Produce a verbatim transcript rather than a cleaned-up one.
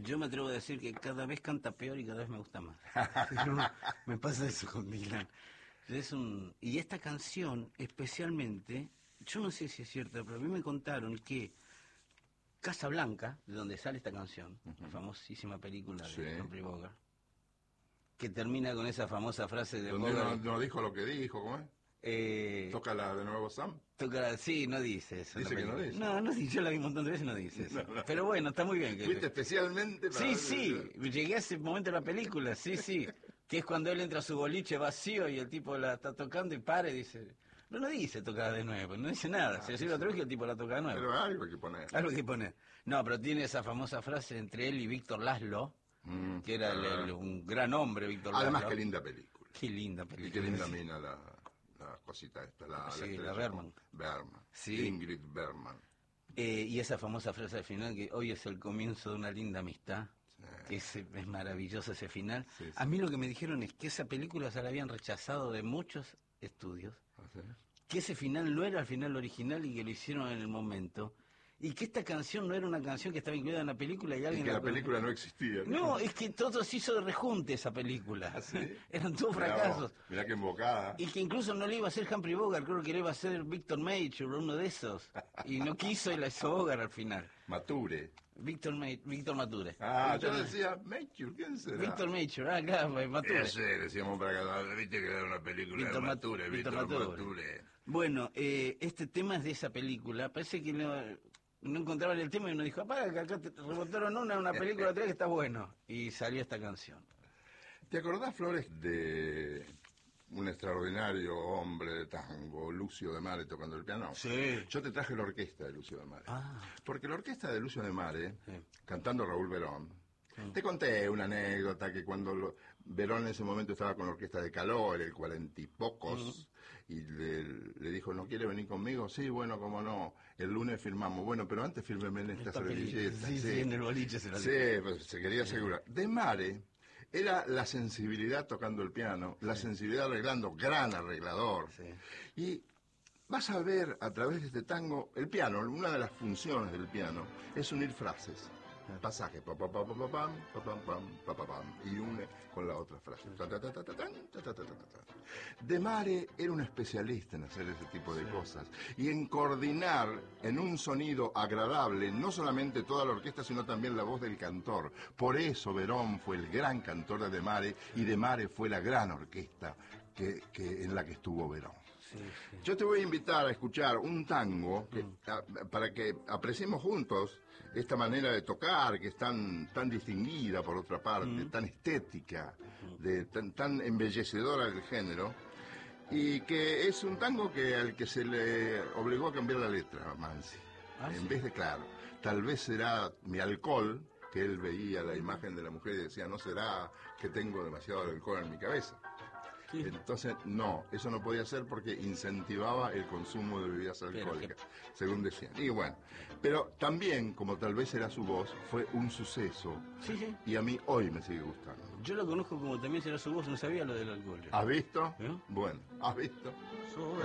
Yo me atrevo a decir que cada vez canta peor y cada vez me gusta más. Me pasa eso con Milán. Es un... Y esta canción, especialmente, yo no sé si es cierta, pero a mí me contaron que Casablanca, de donde sale esta canción, uh-huh. la famosísima película sí. de Humphrey Bogart, que termina con esa famosa frase de ¿Donde Bogart. No, no dijo lo que dijo, ¿cómo es? Eh, ¿Tócala de nuevo, Sam? Tócala, sí, no dice eso. Dice que no dice. No, no dice, yo la vi un montón de veces y no dice eso. No, no. Pero bueno, está muy bien. Que... ¿Fuiste especialmente para... Sí, sí, llegué a ese momento de la película, sí, sí. Que es cuando él entra a su boliche vacío y el tipo la está tocando y para y dice... No, no dice tocar de nuevo, no dice nada. Ah, se decide otra vez que el tipo la toca de nuevo. Pero algo hay que poner. Algo hay que poner. No, pero tiene esa famosa frase entre él y Víctor Laszlo, mm, que era el, el, un gran hombre, Víctor Laszlo. Además, qué linda película. Qué linda película. Y qué linda mina la, la cosita esta, la, sí, la, la Bergman. Bergman. Sí. Ingrid Bergman. Eh, y esa famosa frase al final, que hoy es el comienzo de una linda amistad. Sí. Que es, es maravilloso ese final. Sí, sí. A mí lo que me dijeron es que esa película se la habían rechazado de muchos estudios. ¿Ah, sí? Que ese final no era el final original y que lo hicieron en el momento. Y que esta canción no era una canción que estaba incluida en la película y alguien... Y que la, la película no existía. No, no es que todo se hizo de rejunte esa película. ¿Ah, sí? Eran todos mirá fracasos. Vos, mirá que embocada. Y que incluso no le iba a hacer Humphrey Bogart, creo que le iba a hacer Victor Mature, uno de esos. Y no quiso y la hizo Bogart al final. Mature. Víctor Ma Víctor Mature. Ah, Víctor yo decía Mature, ¿quién será? Víctor Mature, ah, claro, Mature. Ese, decíamos para acá, viste que era una película Víctor de Mature, Víctor Mature. Mature. Bueno, eh, este tema es de esa película, parece que no, no encontraban el tema y uno dijo, para que acá te rebotaron una, una película otra que está bueno. Y salió esta canción. ¿Te acordás, Flores, de un extraordinario hombre de tango, Lucio de Mare, tocando el piano? Sí. Yo te traje la orquesta de Lucio de Mare. Ah. Porque la orquesta de Lucio de Mare, sí. cantando Raúl Verón, sí. te conté una anécdota que cuando lo, Verón en ese momento estaba con la orquesta de Caló, el cuarenta y pocos, sí. y le, le dijo, ¿no quiere venir conmigo? Sí, bueno, cómo no, el lunes firmamos. Bueno, pero antes fírmeme en esta servilleta. Sí, sí, sí, en el boliche se lo Sí, pues, se quería asegurar. De Mare... Era la sensibilidad tocando el piano, la sí. sensibilidad arreglando, gran arreglador. Sí. Y vas a ver a través de este tango, el piano, una de las funciones del piano es unir frases. Pasaje, pa, pa, pa, pa, pa, pam, pa, pam, pam, pa, pa, pam, y une con la otra frase. Ta, ta, ta, ta, ta, ta, ta, ta, ta, ta. De Mare era un especialista en hacer ese tipo de sí. cosas y en coordinar en un sonido agradable no solamente toda la orquesta, sino también la voz del cantor. Por eso Verón fue el gran cantor de De Mare y De Mare fue la gran orquesta que, que, en la que estuvo Verón. Sí, sí. Yo te voy a invitar a escuchar un tango que, mm. a, para que apreciemos juntos esta manera de tocar que es tan, tan distinguida por otra parte, mm. tan estética, mm. de, tan, tan embellecedora del género, y que es un tango que al que se le obligó a cambiar la letra a Mansi. ¿Ah, en sí? vez de, claro, tal vez será mi alcohol, que él veía la imagen de la mujer y decía, no será que tengo demasiado alcohol en mi cabeza. Sí. Entonces, no, eso no podía ser porque incentivaba el consumo de bebidas alcohólicas, que... según decían. Y bueno, pero también, como tal vez era su voz, fue un suceso. Sí, sí. Y a mí hoy me sigue gustando. Yo lo conozco como también será su voz, no sabía lo del alcohol. ¿Has visto? ¿Eh? Bueno, ¿has visto? Sobre